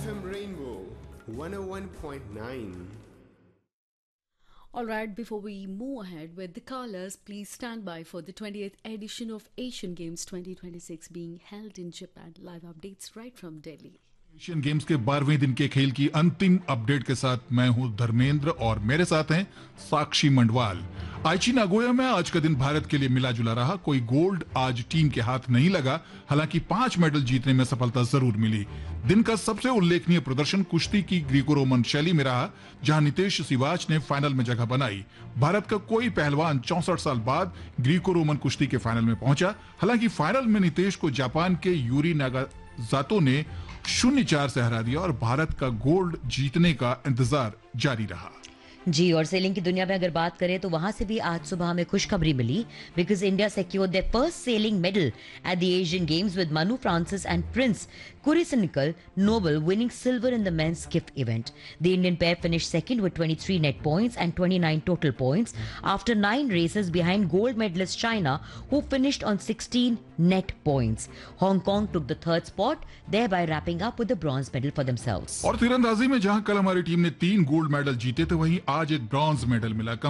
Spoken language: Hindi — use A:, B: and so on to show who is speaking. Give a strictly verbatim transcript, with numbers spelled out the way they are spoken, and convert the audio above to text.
A: F M Rainbow one oh one point nine.
B: Alright, before we move ahead with the callers, please stand by for the twenty-eighth edition of Asian Games twenty twenty-six being held in Japan. Live updates right from Delhi.
C: Asian games के बारहवें दिन के खेल की अंतिम अपडेट के साथ मैं हूं धर्मेंद्र और मेरे साथ हैं साक्षी मंडवाल। आइची नागोया में आज का दिन भारत के लिए मिला जुला रहा। कोई गोल्ड आज टीम के हाथ नहीं लगा, हालांकि पांच मेडल जीतने में सफलता जरूर मिली। दिन का सबसे उल्लेखनीय प्रदर्शन कुश्ती की ग्रीको रोमन शैली में रहा, जहां नितेश सिवाच ने फाइनल में जगह बनाई। भारत का कोई पहलवान चौसठ साल बाद ग्रीको रोमन कुश्ती के फाइनल में पहुंचा। हालांकि फाइनल में नितेश को जापान के यूरी नागाजातो ने शून्य चार से हरा दिया और भारत का गोल्ड जीतने का इंतजार जारी रहा।
D: जी, और सेलिंग की दुनिया में अगर बात करें तो वहां से भी आज सुबह हमें खुशखबरी मिली, because India secured their first sailing medal at the Asian Games with Manu Francis and Prince Kurisanikal Noble winning silver in the men's skiff event. The Indian pair finished second with twenty-three net points and twenty-nine total points after nine races behind gold medalist China, who finished on sixteen net points. Hong Kong took the third spot, thereby wrapping up with the bronze medal for themselves.
C: और तीरंदाजी में जहां कल हमारी टीम ने तीन गोल्ड मेडल जीते थे, वहीं आज एक ब्रॉन्ज मेडल मिला।